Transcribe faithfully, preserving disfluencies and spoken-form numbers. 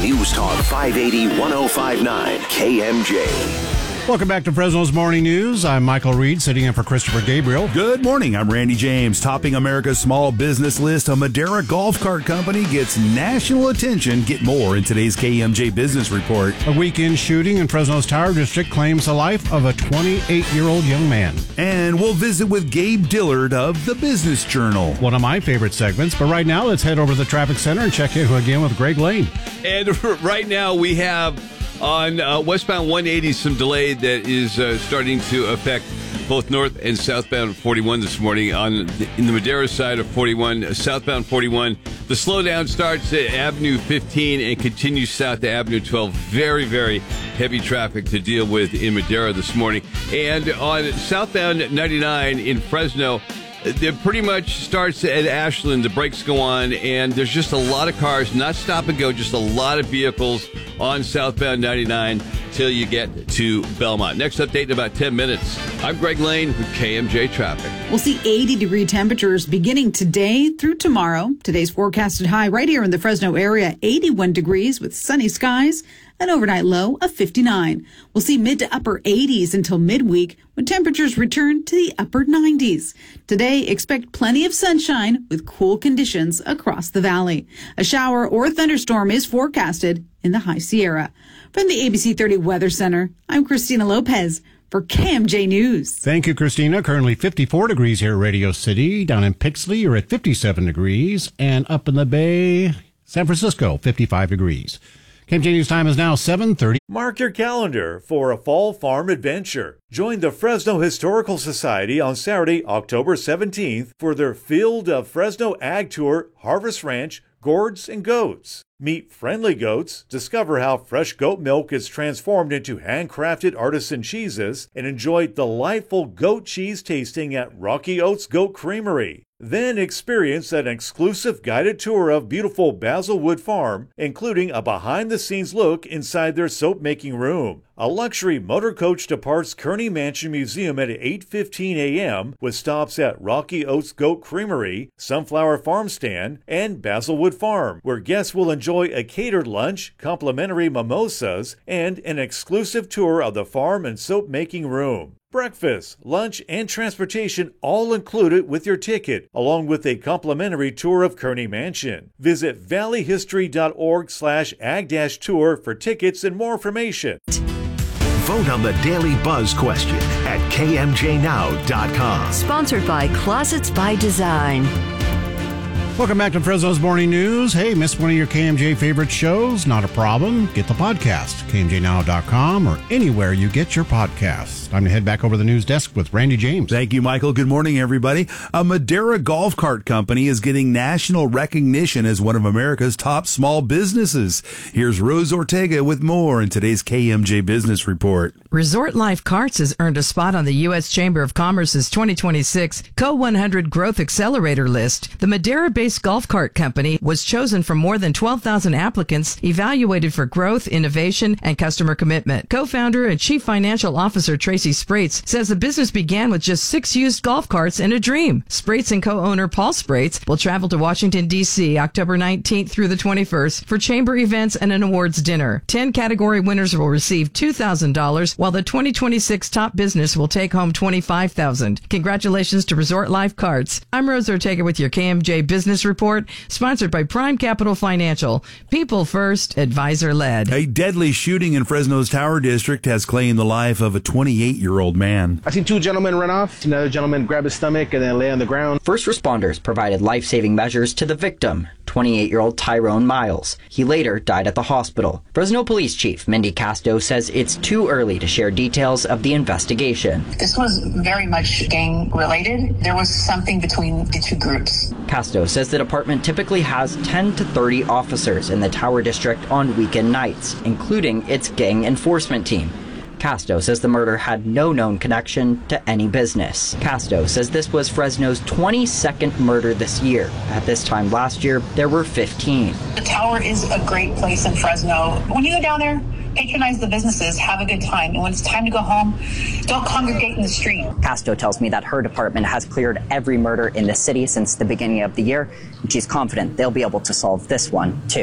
News Talk five eighty, one oh five point nine K M J. Welcome back to Fresno's Morning News. I'm Michael Reed, sitting in for Christopher Gabriel. Good morning. I'm Randy James. Topping America's small business list, a Madera golf cart company gets national attention. Get more in today's K M J Business Report. A weekend shooting in Fresno's Tower District claims the life of a twenty-eight-year-old young man. And we'll visit with Gabe Dillard of the Business Journal. One of my favorite segments, but right now let's head over to the traffic center and check in again with Greg Lane. And right now we have on uh, westbound one eighty some delay that is uh, starting to affect both north and southbound forty-one this morning. On the, in the Madera side of forty-one, southbound forty-one, the slowdown starts at Avenue fifteen and continues south to Avenue twelve. Very, very heavy traffic to deal with in Madera this morning. And on southbound ninety-nine in Fresno, it pretty much starts at Ashland. The brakes go on, and there's just a lot of cars, not stop and go, just a lot of vehicles on southbound ninety-nine till you get to Belmont. Next update in about ten minutes. I'm Greg Lane with K M J Traffic. We'll see eighty degree temperatures beginning today through tomorrow. Today's forecasted high right here in the Fresno area, eighty-one degrees with sunny skies. An overnight low of fifty-nine. We'll see mid to upper eighties until midweek when temperatures return to the upper nineties. Today, expect plenty of sunshine with cool conditions across the valley. A shower or thunderstorm is forecasted in the High Sierra. From the A B C thirty Weather Center, I'm Christina Lopez for K M J News. Thank you, Christina. Currently fifty-four degrees here at Radio City. Down in Pixley, you're at fifty-seven degrees. And up in the Bay, San Francisco, fifty-five degrees. K M J News time is now seven thirty. Mark your calendar for a fall farm adventure. Join the Fresno Historical Society on Saturday, October seventeenth for their Field of Fresno Ag Tour, Harvest Ranch, Gourds, and Goats. Meet friendly goats, discover how fresh goat milk is transformed into handcrafted artisan cheeses, and enjoy delightful goat cheese tasting at Rocky Oats Goat Creamery. Then experience an exclusive guided tour of beautiful Basilwood Farm, including a behind-the-scenes look inside their soap-making room. A luxury motor coach departs Kearney Mansion Museum at eight fifteen a.m. with stops at Rocky Oats Goat Creamery, Sunflower Farm Stand, and Basilwood Farm, where guests will enjoy a catered lunch, complimentary mimosas, and an exclusive tour of the farm and soap-making room. Breakfast, lunch, and transportation all included with your ticket, along with a complimentary tour of Kearney Mansion. Visit valleyhistory.org slash ag-tour for tickets and more information. Vote on the Daily Buzz question at K M J now dot com. Sponsored by Closets by Design. Welcome back to Fresno's Morning News. Hey, missed one of your K M J favorite shows? Not a problem. Get the podcast, K M J now dot com, or anywhere you get your podcasts. Time to head back over to the news desk with Randy James. Thank you, Michael. Good morning, everybody. A Madera golf cart company is getting national recognition as one of America's top small businesses. Here's Rose Ortega with more in today's K M J Business Report. Resort Life Carts has earned a spot on the U S Chamber of Commerce's twenty twenty-six C O one hundred Growth Accelerator list. The Madera-based golf cart company was chosen from more than twelve thousand applicants evaluated for growth, innovation, and customer commitment. Co-founder and Chief Financial Officer Tracy Sprates says the business began with just six used golf carts and a dream. Sprates and co-owner Paul Sprates will travel to Washington, D C October nineteenth through the twenty-first for chamber events and an awards dinner. Ten category winners will receive two thousand dollars, while the twenty twenty-six top business will take home twenty-five thousand dollars. Congratulations to Resort Life Carts. I'm Rose Ortega with your K M J Business Report, sponsored by Prime Capital Financial. People first, advisor led. A deadly shooting in Fresno's Tower District has claimed the life of a twenty-eight-year-old man. I seen two gentlemen run off. Another gentleman grab his stomach and then lay on the ground. First responders provided life-saving measures to the victim, twenty-eight-year-old Tyrone Miles. He later died at the hospital. Fresno Police Chief Mindy Casto says it's too early to share details of the investigation. This was very much gang-related. There was something between the two groups. Casto says the department typically has ten to thirty officers in the Tower District on weekend nights, including its gang enforcement team. Casto says the murder had no known connection to any business. Casto says this was Fresno's twenty-second murder this year. At this time last year, there were fifteen. The Tower is a great place in Fresno. When you go down there, patronize the businesses, have a good time, and when it's time to go home, don't congregate in the street. Casto tells me that her department has cleared every murder in the city since the beginning of the year, and she's confident they'll be able to solve this one, too.